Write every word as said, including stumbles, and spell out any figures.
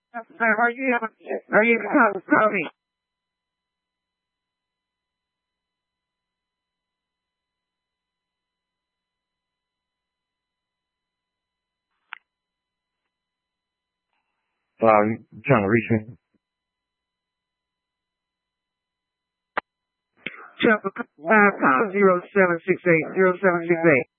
Are you able, are you able to call, call me? Uh, you trying to reach me? Chapter, uh, call zero seven six eight, zero seven six eight.